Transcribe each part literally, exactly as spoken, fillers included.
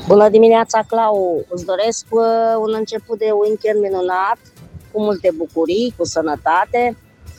Bună dimineața, Clau! Îți doresc uh, un început de weekend minunat, cu multe bucurii, cu sănătate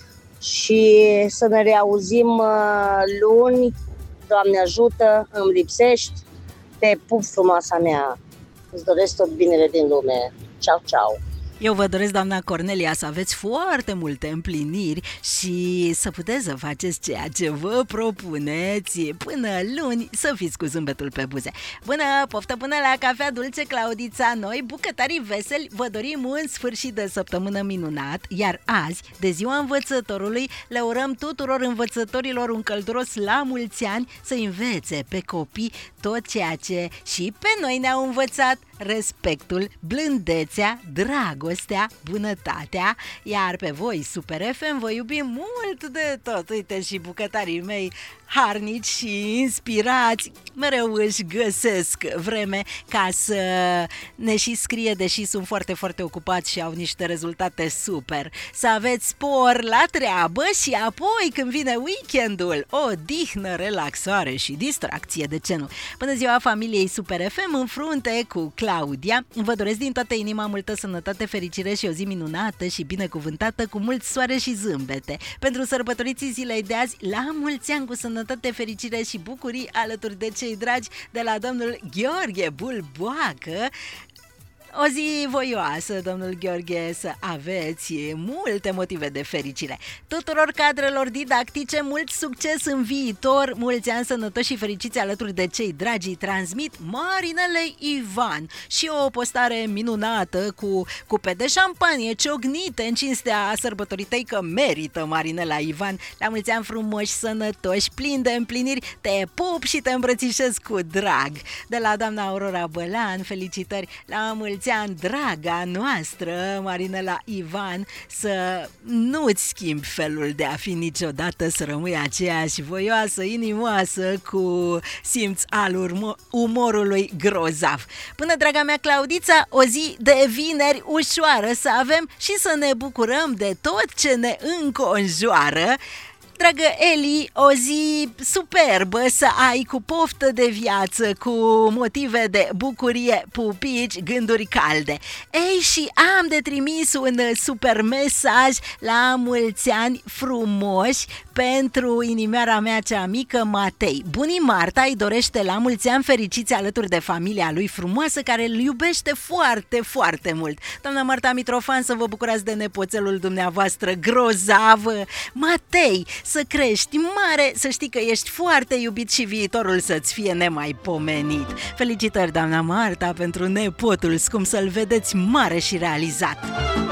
și să ne reauzim uh, luni. Doamne ajută, îmi lipsești, te pup, frumoasa mea! Îți doresc tot binele din lume. Ceau, ceau! Eu vă doresc, doamna Cornelia, să aveți foarte multe împliniri și să puteți să faceți ceea ce vă propuneți până luni, să fiți cu zâmbetul pe buze. Bună, poftă bună la cafea dulce, Claudița! Noi, bucătarii veseli, vă dorim un sfârșit de săptămână minunat, iar azi, de ziua învățătorului, le urăm tuturor învățătorilor un călduros la mulți ani, să învețe pe copii tot ceea ce și pe noi ne-au învățat: respectul, blândețea, dragostea, bunătatea. Iar pe voi, Super F M, vă iubim mult de tot. Uite, și bucătarii mei harnici și inspirați mereu își găsesc vreme ca să ne și scrie, deși sunt foarte, foarte ocupați și au niște rezultate super. Să aveți spor la treabă și apoi, când vine weekendul, o dihnă, relaxare și distracție, de ce nu? Până ziua familiei Super F M, în frunte cu Claudia, vă doresc din toată inima multă sănătate, fericire și o zi minunată și binecuvântată, cu mult soare și zâmbete. Pentru sărbătoriții zilei de azi, la mulți ani, cu sănătate, fericire și bucurii, alături de cei dragi de la domnul Gheorghe Bulboacă. O zi voioasă, domnul Gheorghe, să aveți multe motive de fericire. Tuturor cadrelor didactice, mult succes în viitor, mulți ani sănătoși și fericiți alături de cei dragi. Transmit Marinelei Ivan și o postare minunată cu cupe de șampanie ciocnite în cinstea sărbătoritei, că merită Marinela Ivan. La mulți ani frumoși, sănătoși, plini de împliniri, te pup și te îmbrățișez cu drag. De la doamna Aurora Bălan, felicitări la mulți ani, draga noastră Marinela Ivan, să nu-ți schimbi felul de a fi niciodată, să rămâi aceeași voioasă, inimoasă, cu simț al urmo- umorului grozav. Până, draga mea Claudița, o zi de vineri ușoară să avem și să ne bucurăm de tot ce ne înconjoară. Dragă Eli, o zi superbă să ai, cu poftă de viață, cu motive de bucurie, pupici, gânduri calde. Ei, și am de trimis un super mesaj la mulți ani frumoși pentru inimioara mea cea mică, Matei. Bunii Marta îi dorește la mulți ani fericiți alături de familia lui frumoasă, care îl iubește foarte, foarte mult. Doamna Marta Mitrofan, să vă bucurați de nepoțelul dumneavoastră grozav. Matei, să crești mare, să știi că ești foarte iubit și viitorul să-ți fie nemaipomenit. Felicitări, doamna Marta, pentru nepotul scump, să-l vedeți mare și realizat.